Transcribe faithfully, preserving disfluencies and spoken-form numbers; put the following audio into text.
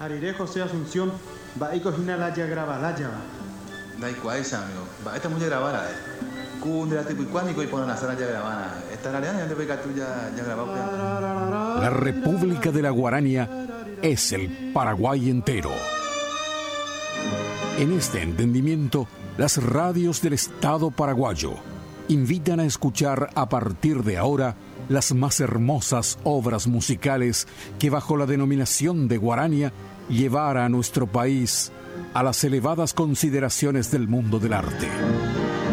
Ariré José Asunción, va y cocina la ya graba la ya. Da igual, amigo. Va, esta mujer grabara. Cunde la tipo y cuánico y ponen la sala ya grabana. Esta la área de peca tú ya ya grabado. La República de la Guarania es el Paraguay entero. En este entendimiento, las radios del Estado paraguayo invitan a escuchar a partir de ahora las más hermosas obras musicales que bajo la denominación de Guarania llevara a nuestro país a las elevadas consideraciones del mundo del arte.